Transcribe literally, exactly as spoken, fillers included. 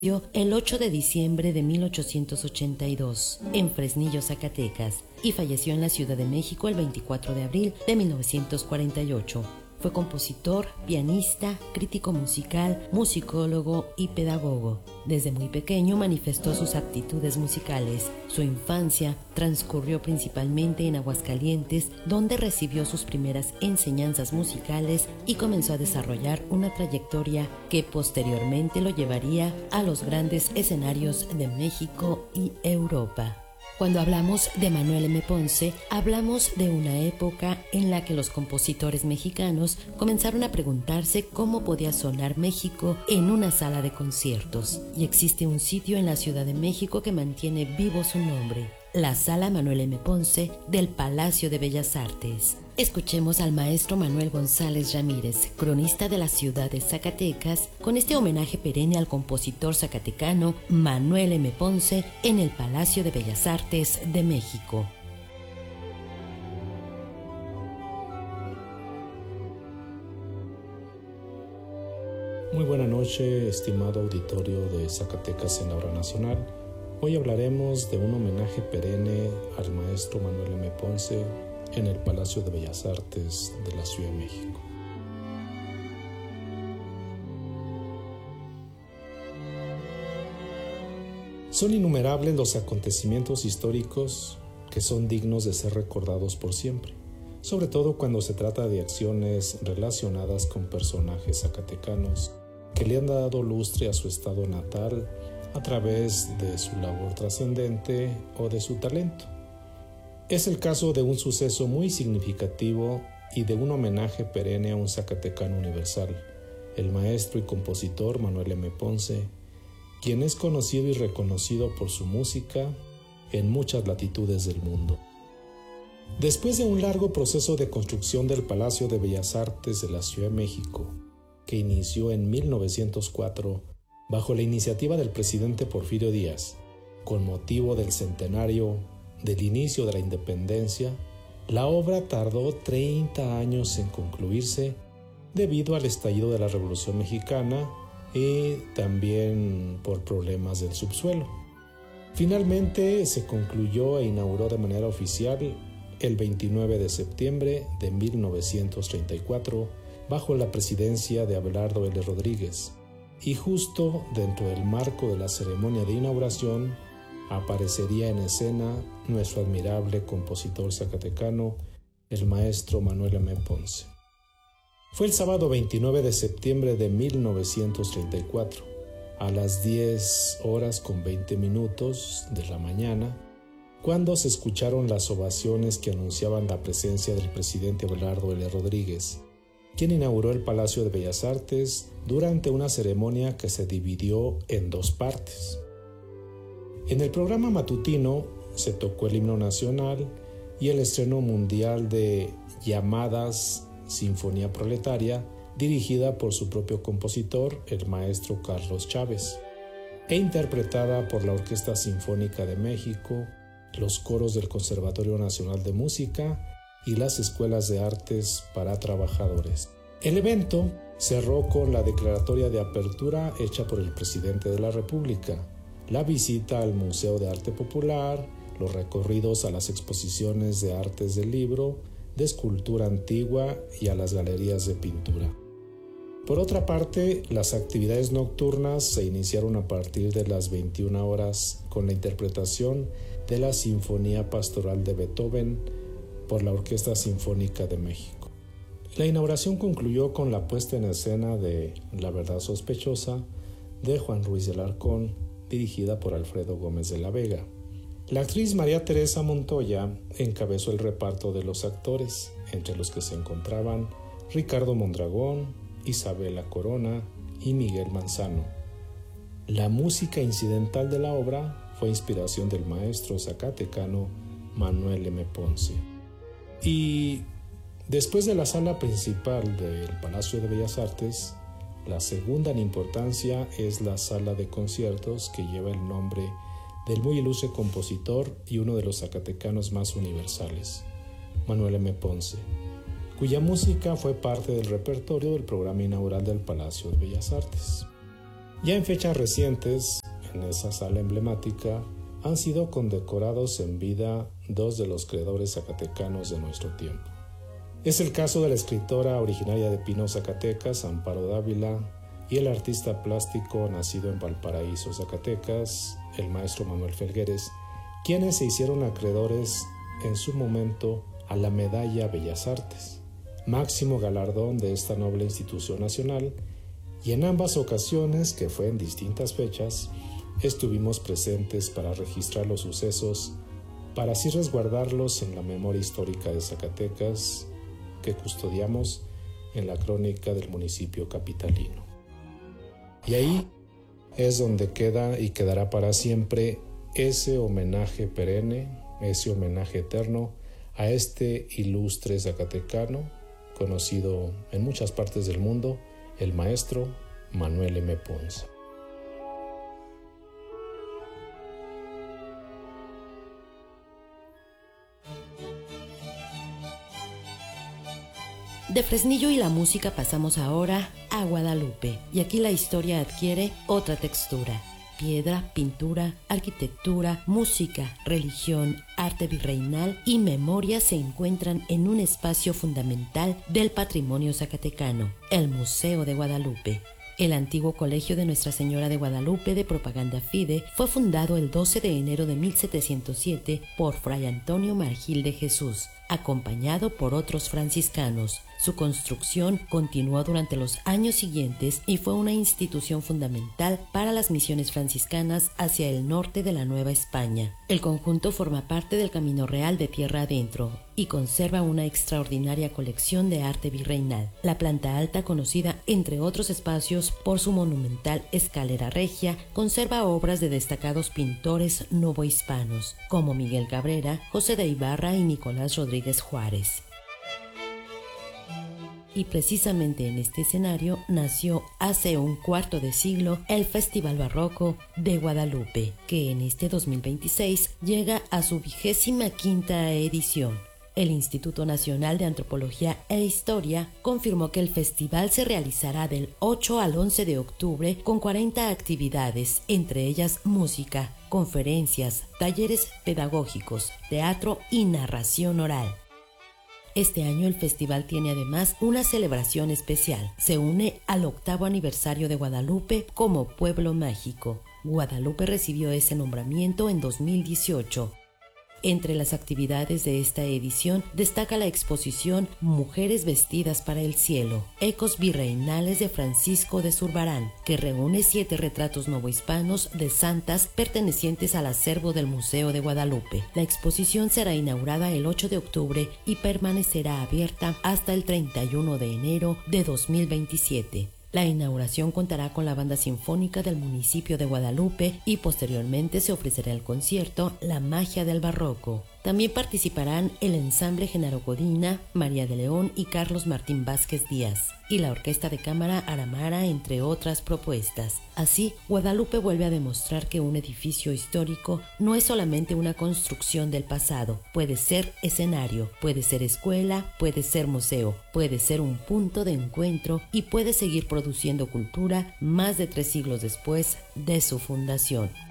el ocho de diciembre de mil ochocientos ochenta y dos en Fresnillo, Zacatecas, y falleció en la Ciudad de México el veinticuatro de abril de mil novecientos cuarenta y ocho. Fue compositor, pianista, crítico musical, musicólogo y pedagogo. Desde muy pequeño manifestó sus aptitudes musicales. Su infancia transcurrió principalmente en Aguascalientes, donde recibió sus primeras enseñanzas musicales y comenzó a desarrollar una trayectoria que posteriormente lo llevaría a los grandes escenarios de México y Europa. Cuando hablamos de Manuel M. Ponce, hablamos de una época en la que los compositores mexicanos comenzaron a preguntarse cómo podía sonar México en una sala de conciertos. Y existe un sitio en la Ciudad de México que mantiene vivo su nombre, la Sala Manuel M. Ponce del Palacio de Bellas Artes. Escuchemos al maestro Manuel González Ramírez, cronista de la ciudad de Zacatecas, con este homenaje perenne al compositor zacatecano Manuel M. Ponce en el Palacio de Bellas Artes de México. Muy buena noche, estimado auditorio de Zacatecas en la Hora Nacional. Hoy hablaremos de un homenaje perenne al maestro Manuel M. Ponce en el Palacio de Bellas Artes de la Ciudad de México. Son innumerables los acontecimientos históricos que son dignos de ser recordados por siempre, sobre todo cuando se trata de acciones relacionadas con personajes zacatecanos que le han dado lustre a su estado natal a través de su labor trascendente o de su talento. Es el caso de un suceso muy significativo y de un homenaje perenne a un zacatecano universal, el maestro y compositor Manuel M. Ponce, quien es conocido y reconocido por su música en muchas latitudes del mundo. Después de un largo proceso de construcción del Palacio de Bellas Artes de la Ciudad de México, que inició en mil novecientos cuatro bajo la iniciativa del presidente Porfirio Díaz, con motivo del centenario del inicio de la independencia, la obra tardó treinta años en concluirse debido al estallido de la Revolución Mexicana y también por problemas del subsuelo. Finalmente se concluyó e inauguró de manera oficial el veintinueve de septiembre de mil novecientos treinta y cuatro bajo la presidencia de Abelardo L. Rodríguez, y justo dentro del marco de la ceremonia de inauguración aparecería en escena nuestro admirable compositor zacatecano, el maestro Manuel M. Ponce. Fue el sábado veintinueve de septiembre de mil novecientos treinta y cuatro, a las diez horas con veinte minutos de la mañana, cuando se escucharon las ovaciones que anunciaban la presencia del presidente Abelardo L. Rodríguez, quien inauguró el Palacio de Bellas Artes durante una ceremonia que se dividió en dos partes. En el programa matutino se tocó el himno nacional y el estreno mundial de Llamadas, Sinfonía Proletaria, dirigida por su propio compositor, el maestro Carlos Chávez, e interpretada por la Orquesta Sinfónica de México, los coros del Conservatorio Nacional de Música y las Escuelas de Artes para Trabajadores. El evento cerró con la declaratoria de apertura hecha por el presidente de la República, la visita al Museo de Arte Popular, los recorridos a las exposiciones de artes del libro, de escultura antigua y a las galerías de pintura. Por otra parte, las actividades nocturnas se iniciaron a partir de las veintiuna horas con la interpretación de la Sinfonía Pastoral de Beethoven por la Orquesta Sinfónica de México. La inauguración concluyó con la puesta en escena de La Verdad Sospechosa de Juan Ruiz de Alarcón, dirigida por Alfredo Gómez de la Vega. La actriz María Teresa Montoya encabezó el reparto de los actores, entre los que se encontraban Ricardo Mondragón, Isabela Corona y Miguel Manzano. La música incidental de la obra fue inspiración del maestro zacatecano Manuel M. Ponce. Y después de la sala principal del Palacio de Bellas Artes, la segunda en importancia es la sala de conciertos que lleva el nombre del muy ilustre compositor y uno de los zacatecanos más universales, Manuel M. Ponce, cuya música fue parte del repertorio del programa inaugural del Palacio de Bellas Artes. Ya en fechas recientes, en esa sala emblemática, han sido condecorados en vida dos de los creadores zacatecanos de nuestro tiempo. Es el caso de la escritora originaria de Pino, Zacatecas, Amparo Dávila, y el artista plástico nacido en Valparaíso, Zacatecas, el maestro Manuel Felgueres, quienes se hicieron acreedores en su momento a la Medalla Bellas Artes, máximo galardón de esta noble institución nacional, y en ambas ocasiones, que fue en distintas fechas, estuvimos presentes para registrar los sucesos, para así resguardarlos en la memoria histórica de Zacatecas que custodiamos en la crónica del municipio capitalino. Y ahí es donde queda y quedará para siempre ese homenaje perenne, ese homenaje eterno a este ilustre zacatecano, conocido en muchas partes del mundo, el maestro Manuel M. Ponce. De Fresnillo y la música pasamos ahora a Guadalupe, y aquí la historia adquiere otra textura. Piedra, pintura, arquitectura, música, religión, arte virreinal y memoria se encuentran en un espacio fundamental del patrimonio zacatecano, el Museo de Guadalupe. El antiguo colegio de Nuestra Señora de Guadalupe de Propaganda Fide fue fundado el doce de enero de mil setecientos siete por Fray Antonio Margil de Jesús, acompañado por otros franciscanos. Su construcción continuó durante los años siguientes y fue una institución fundamental para las misiones franciscanas hacia el norte de la Nueva España. El conjunto forma parte del Camino Real de Tierra Adentro y conserva una extraordinaria colección de arte virreinal. La planta alta, conocida entre otros espacios por su monumental escalera regia, conserva obras de destacados pintores novohispanos como Miguel Cabrera, José de Ibarra y Nicolás Rodríguez Juárez. Y precisamente en este escenario nació hace un cuarto de siglo el Festival Barroco de Guadalupe, que en este dos mil veintiséis llega a su vigésima quinta edición. El Instituto Nacional de Antropología e Historia confirmó que el festival se realizará del ocho al once de octubre con cuarenta actividades, entre ellas música, conferencias, talleres pedagógicos, teatro y narración oral. Este año el festival tiene además una celebración especial. Se une al octavo aniversario de Guadalupe como pueblo mágico. Guadalupe recibió ese nombramiento en dos mil dieciocho. Entre las actividades de esta edición destaca la exposición Mujeres vestidas para el cielo, ecos virreinales de Francisco de Zurbarán, que reúne siete retratos novohispanos de santas pertenecientes al acervo del Museo de Guadalupe. La exposición será inaugurada el ocho de octubre y permanecerá abierta hasta el treinta y uno de enero de dos mil veintisiete. La inauguración contará con la banda sinfónica del municipio de Guadalupe y posteriormente se ofrecerá el concierto La Magia del Barroco. También participarán el ensamble Genaro Codina, María de León y Carlos Martín Vázquez Díaz, y la Orquesta de Cámara Aramara, entre otras propuestas. Así, Guadalupe vuelve a demostrar que un edificio histórico no es solamente una construcción del pasado, puede ser escenario, puede ser escuela, puede ser museo, puede ser un punto de encuentro y puede seguir produciendo cultura más de tres siglos después de su fundación.